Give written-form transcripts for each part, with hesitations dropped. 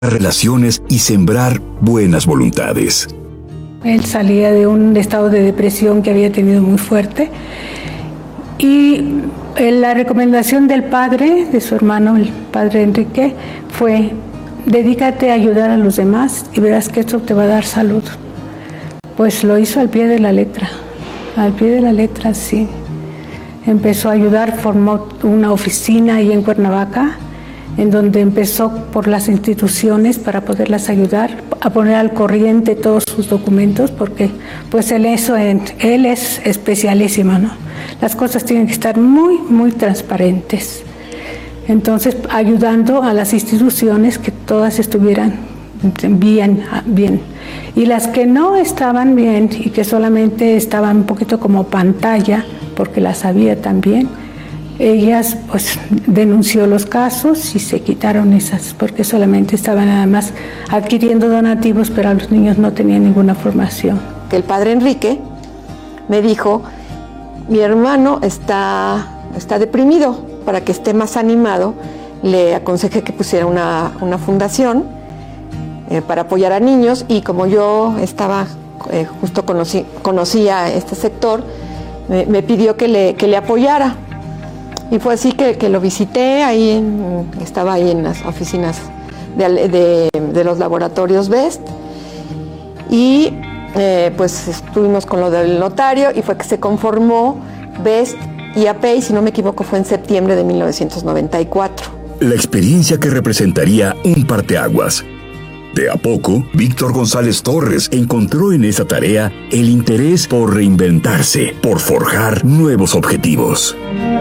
relaciones y sembrar buenas voluntades. Él salía de un estado de depresión que había tenido muy fuerte y la recomendación del padre, de su hermano, el padre Enrique, fue: dedícate a ayudar a los demás y verás que esto te va a dar salud. Pues lo hizo al pie de la letra, sí. Empezó a ayudar, formó una oficina ahí en Cuernavaca, en donde empezó por las instituciones para poderlas ayudar, a poner al corriente todos sus documentos, porque pues él es especialísimo, ¿no? Las cosas tienen que estar muy, muy transparentes. Entonces, ayudando a las instituciones que todas estuvieran bien. Y las que no estaban bien y que solamente estaban un poquito como pantalla, porque las había también, ellas pues denunció los casos y se quitaron esas, porque solamente estaban nada más adquiriendo donativos, pero a los niños no tenían ninguna formación. El padre Enrique me dijo: mi hermano está deprimido, para que esté más animado le aconsejé que pusiera una fundación para apoyar a niños, y como yo estaba justo conocía este sector, me pidió que le apoyara. Y fue así que lo visité, estaba ahí en las oficinas de los laboratorios BEST, y pues estuvimos con lo del notario, y fue que se conformó BEST y APEI, si no me equivoco, fue en septiembre de 1994. La experiencia que representaría un parteaguas. De a poco, Víctor González Torres encontró en esa tarea el interés por reinventarse, por forjar nuevos objetivos.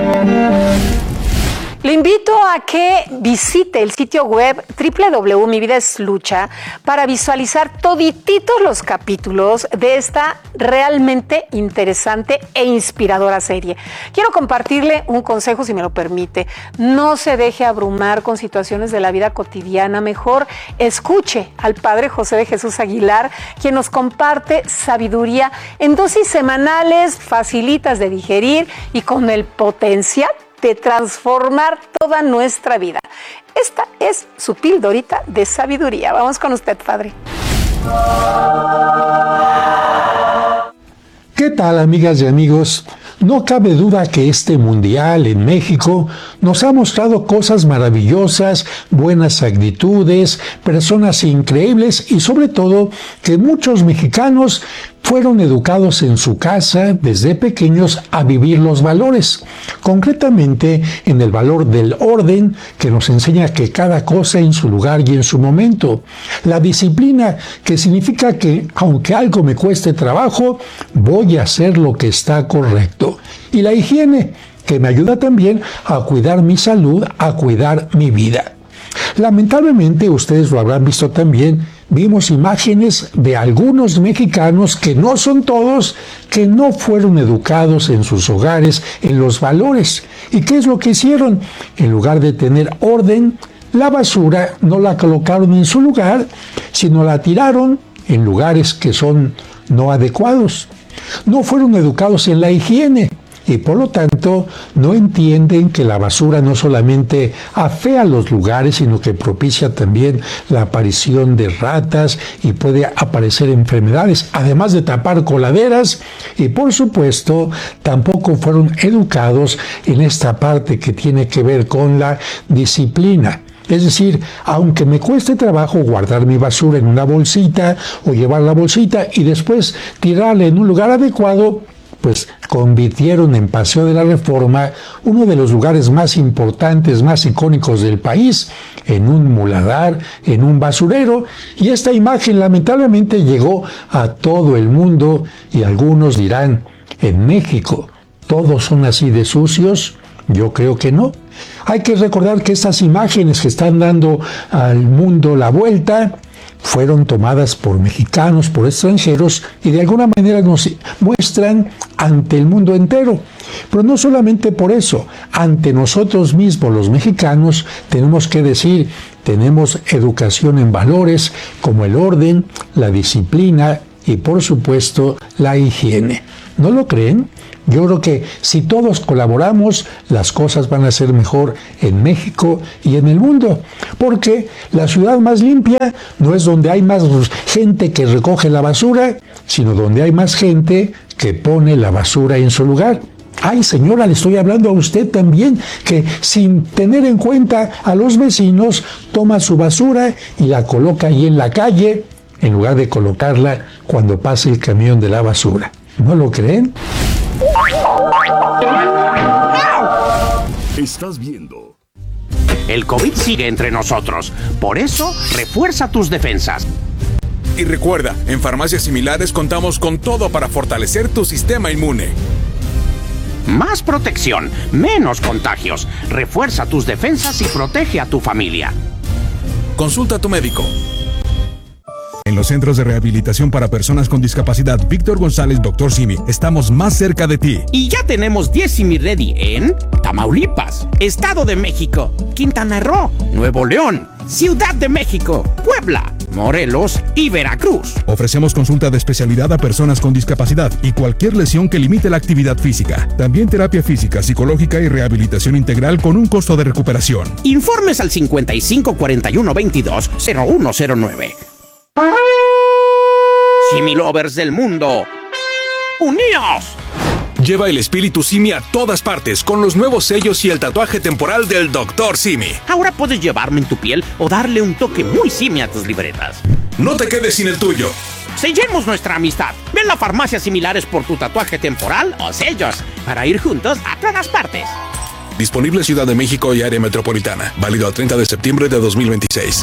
Le invito a que visite el sitio web www.mividaslucha para visualizar todititos los capítulos de esta realmente interesante e inspiradora serie. Quiero compartirle un consejo, si me lo permite. No se deje abrumar con situaciones de la vida cotidiana. Mejor escuche al Padre José de Jesús Aguilar, quien nos comparte sabiduría en dosis semanales, facilitas de digerir y con el potencial de transformar toda nuestra vida. Esta es su pildorita de sabiduría. Vamos con usted, Padre. ¿Qué tal, amigas y amigos? No cabe duda que este mundial en México nos ha mostrado cosas maravillosas, buenas actitudes, personas increíbles y sobre todo que muchos mexicanos fueron educados en su casa desde pequeños a vivir los valores, concretamente en el valor del orden, que nos enseña que cada cosa en su lugar y en su momento, la disciplina, que significa que aunque algo me cueste trabajo, voy a hacer lo que está correcto, y la higiene, que me ayuda también a cuidar mi salud, a cuidar mi vida. Lamentablemente, ustedes lo habrán visto también, vimos imágenes de algunos mexicanos, que no son todos, que no fueron educados en sus hogares en los valores. ¿Y qué es lo que hicieron? En lugar de tener orden, la basura no la colocaron en su lugar, sino la tiraron en lugares que son no adecuados. No fueron educados en la higiene. Y por lo tanto no entienden que la basura no solamente afea los lugares, sino que propicia también la aparición de ratas y puede aparecer enfermedades, además de tapar coladeras. Y por supuesto tampoco fueron educados en esta parte que tiene que ver con la disciplina. Es decir, aunque me cueste trabajo guardar mi basura en una bolsita o llevar la bolsita y después tirarla en un lugar adecuado, pues convirtieron en Paseo de la Reforma, uno de los lugares más importantes, más icónicos del país, en un muladar, en un basurero, y esta imagen lamentablemente llegó a todo el mundo, y algunos dirán: ¿en México todos son así de sucios? Yo creo que no. Hay que recordar que estas imágenes que están dando al mundo la vuelta fueron tomadas por mexicanos, por extranjeros, y de alguna manera nos muestran ante el mundo entero. Pero no solamente por eso, ante nosotros mismos los mexicanos tenemos que decir, tenemos educación en valores como el orden, la disciplina y por supuesto la higiene. ¿No lo creen? Yo creo que si todos colaboramos, las cosas van a ser mejor en México y en el mundo. Porque la ciudad más limpia no es donde hay más gente que recoge la basura, sino donde hay más gente que pone la basura en su lugar. Ay, señora, le estoy hablando a usted también, que sin tener en cuenta a los vecinos, toma su basura y la coloca ahí en la calle, en lugar de colocarla cuando pase el camión de la basura. ¿No lo creen? Estás viendo. El COVID sigue entre nosotros. Por eso, refuerza tus defensas. Y recuerda, en Farmacias Similares contamos con todo para fortalecer tu sistema inmune. Más protección, menos contagios. Refuerza tus defensas y protege a tu familia. Consulta a tu médico. En los centros de rehabilitación para personas con discapacidad Víctor González Dr. Simi, estamos más cerca de ti. Y ya tenemos 10 Simi Ready en Tamaulipas, Estado de México, Quintana Roo, Nuevo León, Ciudad de México, Puebla, Morelos y Veracruz. Ofrecemos consulta de especialidad a personas con discapacidad y cualquier lesión que limite la actividad física. También terapia física, psicológica y rehabilitación integral con un costo de recuperación. Informes al 55 41 22 0109. Simi Lovers del mundo, ¡uníos! Lleva el espíritu Simi a todas partes con los nuevos sellos y el tatuaje temporal del Dr. Simi. Ahora puedes llevarme en tu piel o darle un toque muy Simi a tus libretas. No te quedes sin el tuyo. Sellemos nuestra amistad. Ven a Farmacias Similares por tu tatuaje temporal o sellos para ir juntos a todas partes. Disponible Ciudad de México y área metropolitana. Válido al 30 de septiembre de 2026.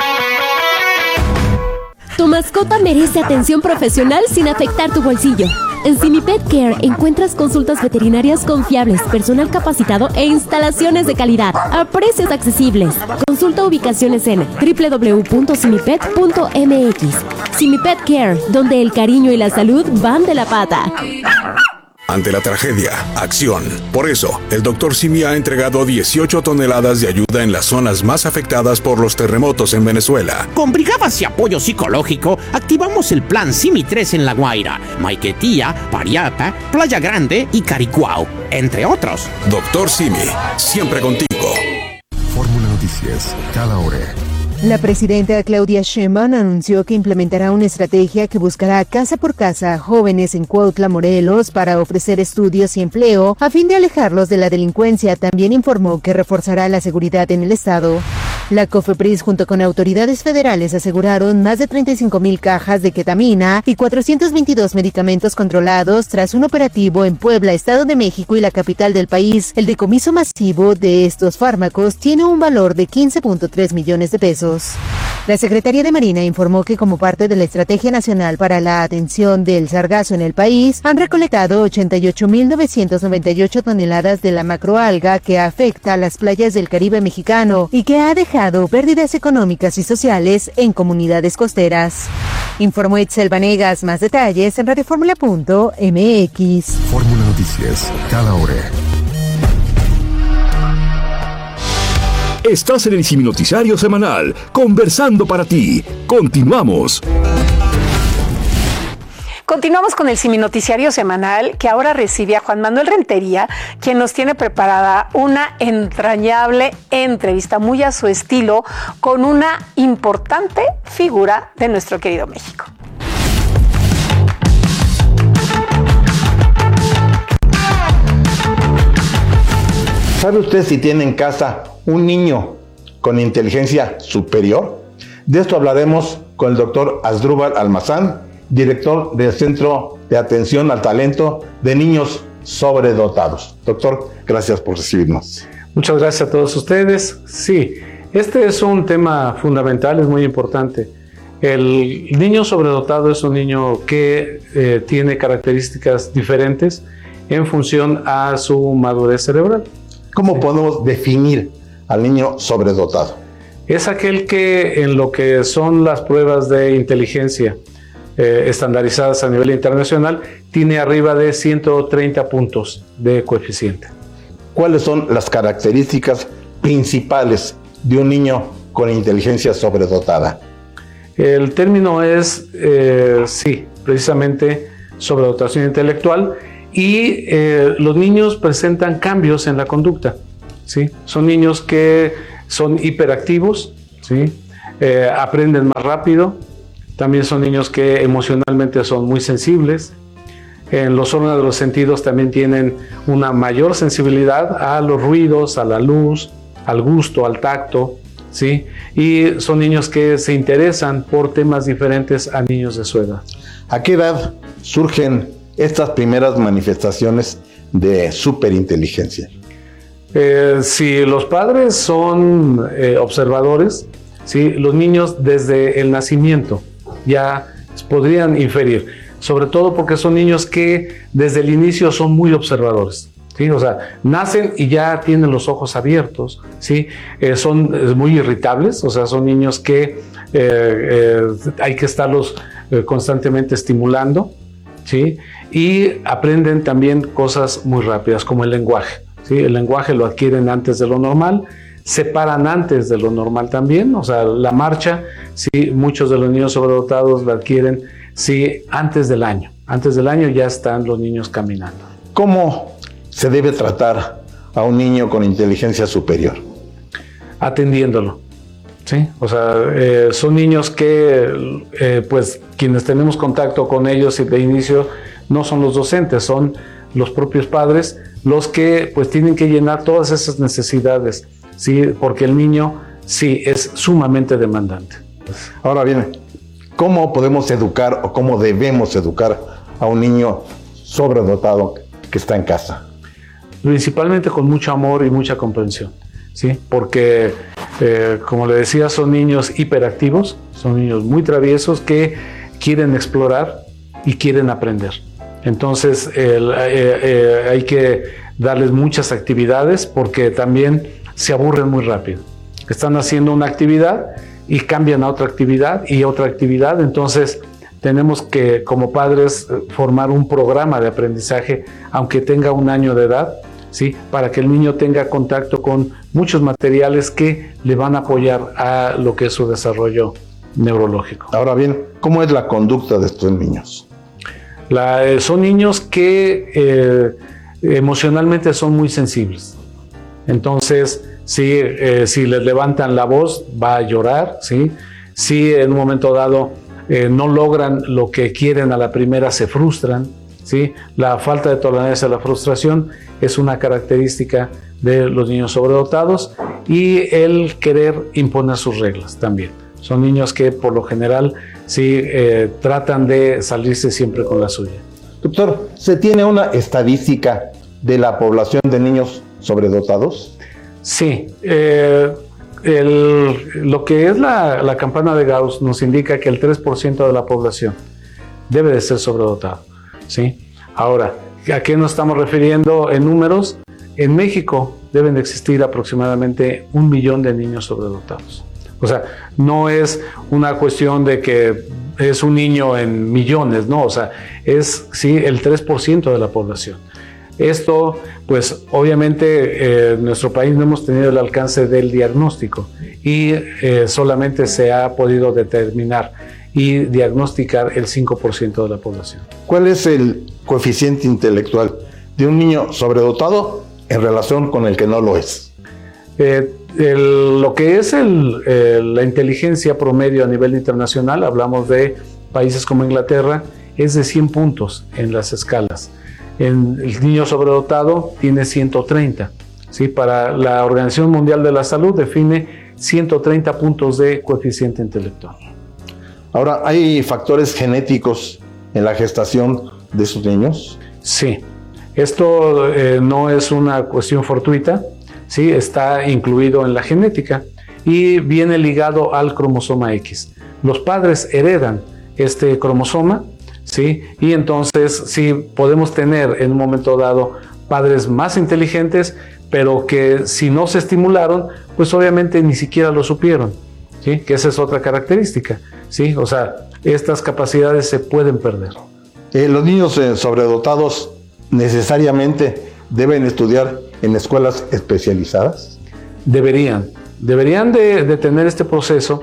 Tu mascota merece atención profesional sin afectar tu bolsillo. En Simi Pet Care encuentras consultas veterinarias confiables, personal capacitado e instalaciones de calidad a precios accesibles. Consulta ubicaciones en www.simipet.mx. Simi Pet Care, donde el cariño y la salud van de la pata. Ante la tragedia, acción. Por eso, el Dr. Simi ha entregado 18 toneladas de ayuda en las zonas más afectadas por los terremotos en Venezuela. Con brigadas y apoyo psicológico, activamos el plan Simi 3 en La Guaira, Maiquetía, Pariapa, Playa Grande y Caricuao, entre otros. Dr. Simi, siempre contigo. Fórmula Noticias, cada hora. La presidenta Claudia Sheinbaum anunció que implementará una estrategia que buscará casa por casa a jóvenes en Cuautla, Morelos, para ofrecer estudios y empleo a fin de alejarlos de la delincuencia. También informó que reforzará la seguridad en el estado. La COFEPRIS junto con autoridades federales aseguraron más de 35,000 cajas de ketamina y 422 medicamentos controlados tras un operativo en Puebla, Estado de México y la capital del país. El decomiso masivo de estos fármacos tiene un valor de 15.3 millones de pesos. La Secretaría de Marina informó que como parte de la Estrategia Nacional para la Atención del Sargazo en el país, han recolectado 88,998 toneladas de la macroalga que afecta a las playas del Caribe mexicano y que ha dejado pérdidas económicas y sociales en comunidades costeras. Informó Itzel Vanegas. Más detalles en radioformula.mx. Fórmula Noticias, cada hora. Estás en el Simi Noticiario Semanal, conversando para ti. Continuamos. Continuamos con el Simi Noticiario Semanal, que ahora recibe a Juan Manuel Rentería, quien nos tiene preparada una entrañable entrevista muy a su estilo con una importante figura de nuestro querido México. ¿Sabe usted si tiene en casa un niño con inteligencia superior? De esto hablaremos con el doctor Asdrúbal Almazán, director del Centro de Atención al Talento de Niños Sobredotados. Doctor, gracias por recibirnos. Muchas gracias a todos ustedes. Sí, este es un tema fundamental, es muy importante. El niño sobredotado es un niño que tiene características diferentes en función a su madurez cerebral. ¿Cómo podemos definir al niño sobredotado? Es aquel que en lo que son las pruebas de inteligencia estandarizadas a nivel internacional tiene arriba de 130 puntos de coeficiente. ¿Cuáles son las características principales de un niño con inteligencia sobredotada? El término es, sí, precisamente sobredotación intelectual. y los niños presentan cambios en la conducta, ¿sí? Son niños que son hiperactivos, ¿sí? Aprenden más rápido, también son niños que emocionalmente son muy sensibles. En los órganos de los sentidos también tienen una mayor sensibilidad a los ruidos, a la luz, al gusto, al tacto, ¿sí? Y son niños que se interesan por temas diferentes a niños de su edad. ¿A qué edad surgen estas primeras manifestaciones de superinteligencia? Si los padres son observadores, ¿sí? Los niños desde el nacimiento ya podrían inferir, sobre todo porque son niños que desde el inicio son muy observadores, ¿sí? O sea, nacen y ya tienen los ojos abiertos, ¿sí? Son muy irritables, o sea, son niños que hay que estarlos constantemente estimulando, ¿sí? Y aprenden también cosas muy rápidas, como el lenguaje, ¿sí? El lenguaje lo adquieren antes de lo normal, se paran antes de lo normal también, o sea, la marcha, sí, muchos de los niños sobredotados la adquieren, sí, antes del año ya están los niños caminando. ¿Cómo se debe tratar a un niño con inteligencia superior? Atendiéndolo, ¿sí? O sea, son niños que, pues, quienes tenemos contacto con ellos de inicio no son los docentes, son los propios padres los que, pues, tienen que llenar todas esas necesidades, ¿sí? Porque el niño, sí, es sumamente demandante. Ahora bien, ¿cómo podemos educar o cómo debemos educar a un niño sobredotado que está en casa? Principalmente con mucho amor y mucha comprensión, ¿sí? Porque, como le decía, son niños hiperactivos, son niños muy traviesos que quieren explorar y quieren aprender. Entonces, hay que darles muchas actividades porque también se aburren muy rápido. Están haciendo una actividad y cambian a otra actividad y otra actividad, entonces tenemos que, como padres, formar un programa de aprendizaje, aunque tenga 1 año de edad, ¿sí? Para que el niño tenga contacto con muchos materiales que le van a apoyar a lo que es su desarrollo neurológico. Ahora bien, ¿cómo es la conducta de estos niños? Son niños que emocionalmente son muy sensibles. Entonces, si les levantan la voz, va a llorar, ¿sí? Si en un momento dado no logran lo que quieren a la primera, se frustran, ¿sí? La falta de tolerancia a la frustración es una característica de los niños sobredotados, y el querer imponer sus reglas también. Son niños que por lo general sí tratan de salirse siempre con la suya. Doctor, ¿se tiene una estadística de la población de niños sobredotados? Sí, lo que es la campana de Gauss nos indica que el 3% de la población debe de ser sobredotado, ¿sí? Ahora, ¿a qué nos estamos refiriendo en números? En México deben de existir aproximadamente 1 millón de niños sobredotados. O sea, no es una cuestión de que es un niño en millones, no, o sea, es sí el 3% de la población. Esto, pues obviamente en nuestro país no hemos tenido el alcance del diagnóstico y solamente se ha podido determinar y diagnosticar el 5% de la población. ¿Cuál es el coeficiente intelectual de un niño sobredotado en relación con el que no lo es? Lo que es la inteligencia promedio a nivel internacional, hablamos de países como Inglaterra, es de 100 puntos en las escalas. El niño sobredotado tiene 130. ¿Sí? Para la Organización Mundial de la Salud define 130 puntos de coeficiente intelectual. Ahora, ¿hay factores genéticos en la gestación de sus niños? Sí. Esto no es una cuestión fortuita, ¿sí? Está incluido en la genética y viene ligado al cromosoma X. Los padres heredan este cromosoma, ¿sí? Y entonces sí podemos tener en un momento dado padres más inteligentes, pero que si no se estimularon, pues obviamente ni siquiera lo supieron, ¿sí? Que esa es otra característica, ¿sí? O sea, estas capacidades se pueden perder. Los niños sobredotados necesariamente deben estudiar en escuelas especializadas. Deberían de tener este proceso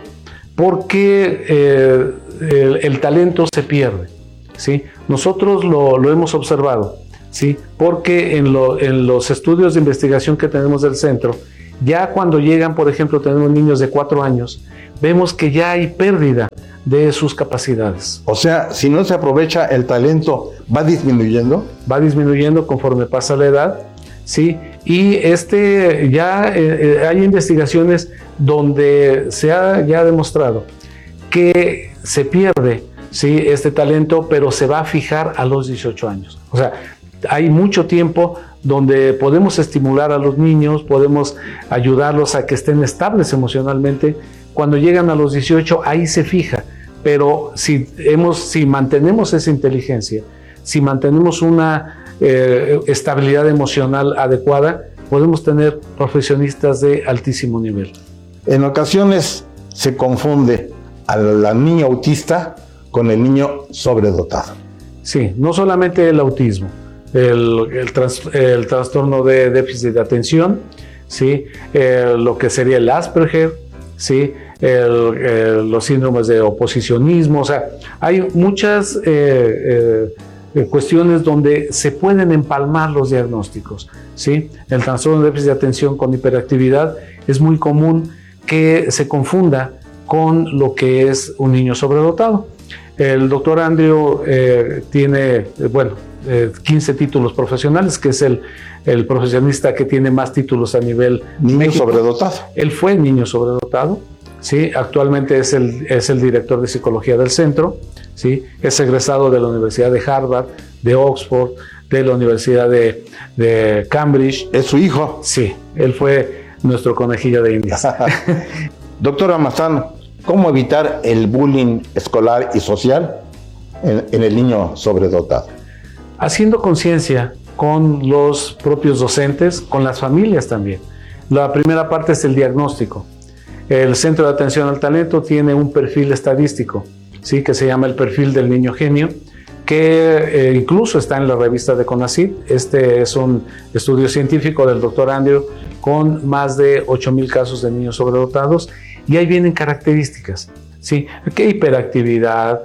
porque el talento se pierde, ¿sí? Nosotros lo hemos observado. ¿sí? Porque en los estudios de investigación que tenemos del centro, ya cuando llegan, por ejemplo, tenemos niños de 4 años, vemos que ya hay pérdida de sus capacidades. O sea, si no se aprovecha el talento, ¿va disminuyendo? Va disminuyendo conforme pasa la edad, ¿sí? Y ya hay investigaciones donde se ha ya demostrado que se pierde, ¿sí?, este talento, pero se va a fijar a los 18 años. O sea, hay mucho tiempo donde podemos estimular a los niños, podemos ayudarlos a que estén estables emocionalmente. Cuando llegan a los 18, ahí se fija. Pero si mantenemos esa inteligencia, si mantenemos una estabilidad emocional adecuada, podemos tener profesionistas de altísimo nivel. En ocasiones se confunde a la niña autista con el niño sobredotado. Sí, no solamente el autismo, el trastorno de déficit de atención, ¿sí? Lo que sería el Asperger, ¿sí? Los síndromes de oposicionismo. O sea, hay muchas cuestiones donde se pueden empalmar los diagnósticos, ¿sí? El trastorno de déficit de atención con hiperactividad es muy común que se confunda con lo que es un niño sobredotado. El doctor Andrew tiene, 15 títulos profesionales, que es el profesionista que tiene más títulos a nivel niño México. Sobredotado. Él fue niño sobredotado, ¿sí? Actualmente es el director de psicología del centro, ¿sí? Es egresado de la Universidad de Harvard, de Oxford, de la Universidad de Cambridge. ¿Es su hijo? Sí, él fue nuestro conejillo de indias. Doctor Almazán, ¿cómo evitar el bullying escolar y social en el niño sobredotado? Haciendo conciencia con los propios docentes, con las familias también. La primera parte es el diagnóstico. El Centro de Atención al Talento tiene un perfil estadístico, ¿sí?, que se llama el perfil del niño genio, que incluso está en la revista de CONACYT. Este es un estudio científico del doctor Andrew con más de 8,000 casos de niños sobredotados, y ahí vienen características, ¿sí? ¿Qué hiperactividad?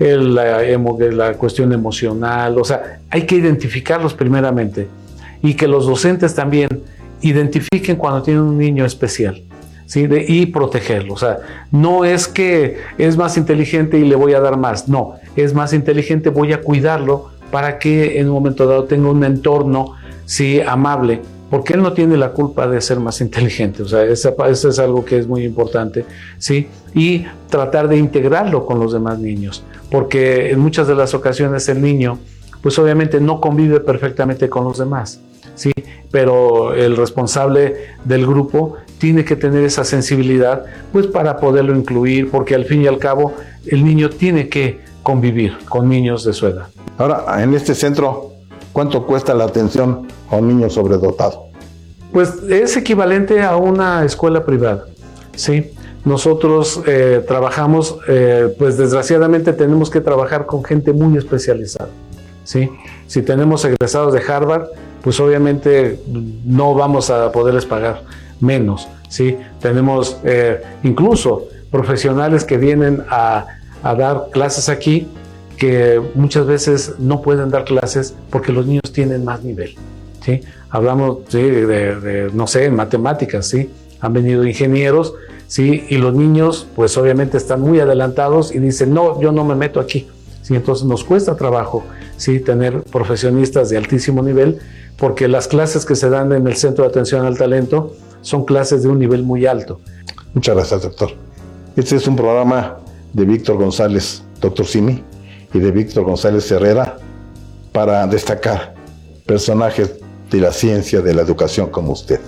La cuestión emocional. O sea, hay que identificarlos primeramente, y que los docentes también identifiquen cuando tienen un niño especial, ¿sí? Y protegerlo. O sea, no es que es más inteligente y le voy a dar más. No, es más inteligente, voy a cuidarlo para que en un momento dado tenga un entorno, sí, amable, porque él no tiene la culpa de ser más inteligente. O sea, eso es algo que es muy importante, ¿sí? Y tratar de integrarlo con los demás niños, porque en muchas de las ocasiones el niño, pues obviamente no convive perfectamente con los demás, ¿sí? Pero el responsable del grupo tiene que tener esa sensibilidad, pues, para poderlo incluir, porque al fin y al cabo el niño tiene que convivir con niños de su edad. Ahora, en este centro, ¿cuánto cuesta la atención a un niño sobredotado? Pues es equivalente a una escuela privada, ¿sí? Nosotros trabajamos, pues desgraciadamente tenemos que trabajar con gente muy especializada, ¿sí? Si tenemos egresados de Harvard, pues obviamente no vamos a poderles pagar menos, ¿sí? Tenemos incluso profesionales que vienen a dar clases aquí, que muchas veces no pueden dar clases porque los niños tienen más nivel, ¿sí? Hablamos, ¿sí?, no sé, en matemáticas, ¿sí? Han venido ingenieros, ¿sí? Y los niños, pues obviamente están muy adelantados y dicen, no, yo no me meto aquí, ¿sí? Entonces nos cuesta trabajo, ¿sí?, tener profesionistas de altísimo nivel, porque las clases que se dan en el Centro de Atención al Talento son clases de un nivel muy alto. Muchas gracias, doctor. Este es un programa de Víctor González, doctor Simi, y de Víctor González Herrera, para destacar personajes de la ciencia, de la educación como usted.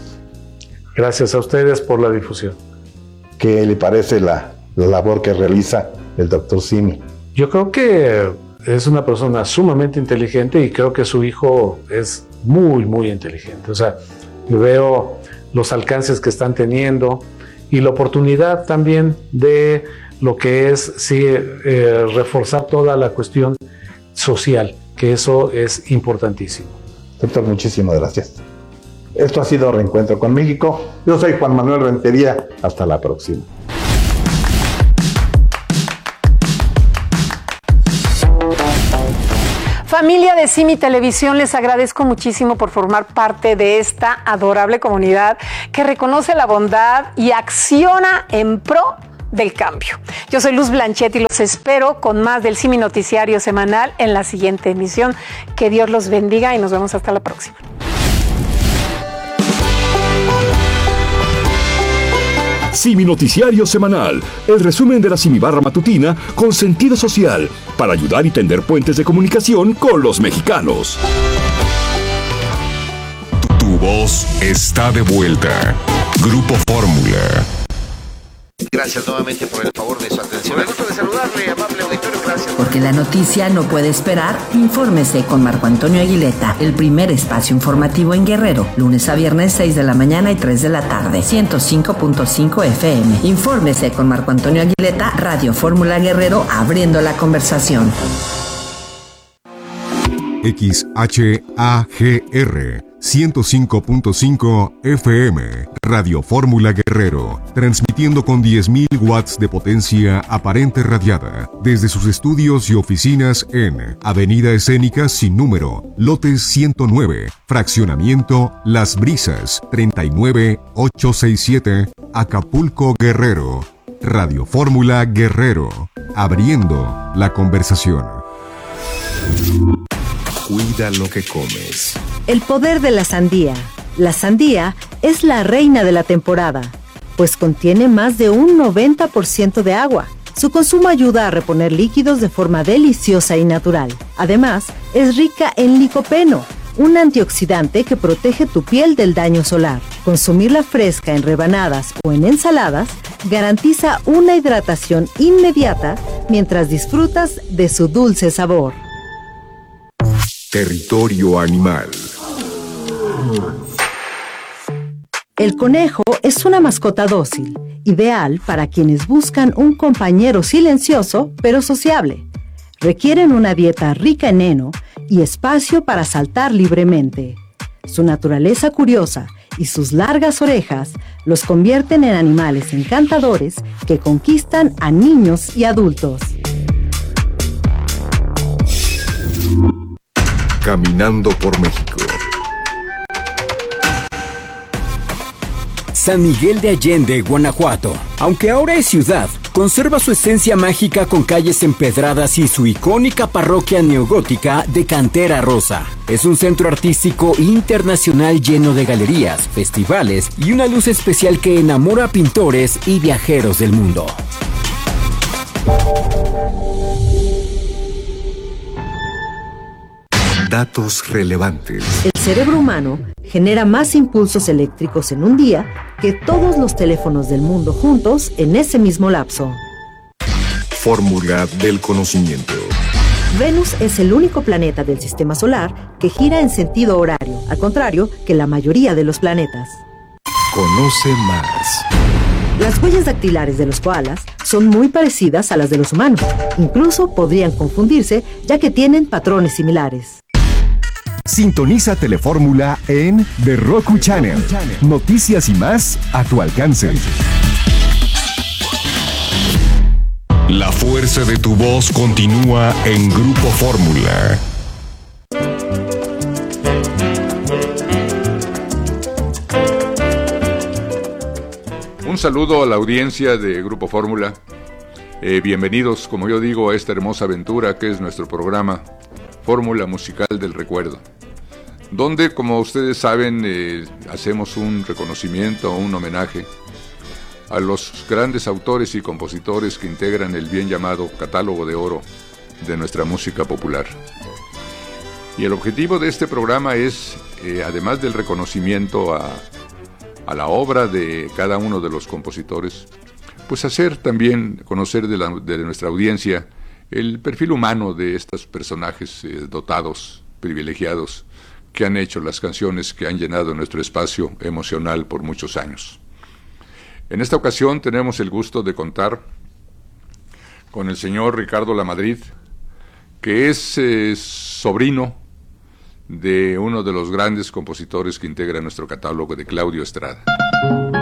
Gracias a ustedes por la difusión. ¿Qué le parece la labor que realiza el doctor Simi? Yo creo que es una persona sumamente inteligente, y creo que su hijo es muy, muy inteligente. O sea, yo veo los alcances que están teniendo y la oportunidad también de lo que es, sí, reforzar toda la cuestión social, que eso es importantísimo. Doctor, muchísimas gracias. Esto ha sido Reencuentro con México. Yo soy Juan Manuel Rentería. Hasta la próxima. Familia de Simi Televisión, les agradezco muchísimo por formar parte de esta adorable comunidad que reconoce la bondad y acciona en pro del cambio. Yo soy Luz Blanchet y los espero con más del Simi Noticiario Semanal en la siguiente emisión. Que Dios los bendiga y nos vemos hasta la próxima. Simi Noticiario Semanal, el resumen de la Simi Barra Matutina con sentido social, para ayudar y tender puentes de comunicación con los mexicanos. Tu voz está de vuelta. Grupo Fórmula. Gracias nuevamente por el favor de su atención. Me gusta de saludarle, amable auditorio, gracias. Porque la noticia no puede esperar, infórmese con Marco Antonio Aguileta, el primer espacio informativo en Guerrero, lunes a viernes 6 de la mañana y 3 de la tarde, 105.5 FM. Infórmese con Marco Antonio Aguileta, Radio Fórmula Guerrero, abriendo la conversación. XHAGR 105.5 FM, Radio Fórmula Guerrero, transmitiendo con 10.000 watts de potencia aparente radiada, desde sus estudios y oficinas en Avenida Escénica sin número, lotes 109, fraccionamiento Las Brisas, 39867, Acapulco, Guerrero. Radio Fórmula Guerrero, abriendo la conversación. Cuida lo que comes. El poder de la sandía. La sandía es la reina de la temporada, pues contiene más de un 90% de agua. Su consumo ayuda a reponer líquidos de forma deliciosa y natural. Además, es rica en licopeno, un antioxidante que protege tu piel del daño solar. Consumirla fresca en rebanadas o en ensaladas garantiza una hidratación inmediata mientras disfrutas de su dulce sabor. Territorio animal. El conejo es una mascota dócil, ideal para quienes buscan un compañero silencioso pero sociable. Requieren una dieta rica en heno y espacio para saltar libremente. Su naturaleza curiosa y sus largas orejas los convierten en animales encantadores que conquistan a niños y adultos. Caminando por México. San Miguel de Allende, Guanajuato. Aunque ahora es ciudad, conserva su esencia mágica con calles empedradas y su icónica parroquia neogótica de cantera rosa. Es un centro artístico internacional lleno de galerías, festivales y una luz especial que enamora a pintores y viajeros del mundo. Datos relevantes. El cerebro humano genera más impulsos eléctricos en un día que todos los teléfonos del mundo juntos en ese mismo lapso. Fórmula del conocimiento. Venus es el único planeta del sistema solar que gira en sentido horario, al contrario que la mayoría de los planetas. Conoce más. Las huellas dactilares de los koalas son muy parecidas a las de los humanos. Incluso podrían confundirse ya que tienen patrones similares. Sintoniza Telefórmula en The Roku Channel. Noticias y más a tu alcance. La fuerza de tu voz continúa en Grupo Fórmula. Un saludo a la audiencia de Grupo Fórmula. Bienvenidos, como yo digo, a esta hermosa aventura que es nuestro programa Fórmula Musical del Recuerdo, donde, como ustedes saben, hacemos un reconocimiento, un homenaje a los grandes autores y compositores que integran el bien llamado Catálogo de Oro de nuestra música popular. Y el objetivo de este programa es, además del reconocimiento a la obra de cada uno de los compositores, pues hacer también conocer de nuestra audiencia el perfil humano de estos personajes dotados, privilegiados, que han hecho las canciones que han llenado nuestro espacio emocional por muchos años. En esta ocasión tenemos el gusto de contar con el señor Ricardo Lamadrid, que es sobrino de uno de los grandes compositores que integra nuestro catálogo, de Claudio Estrada.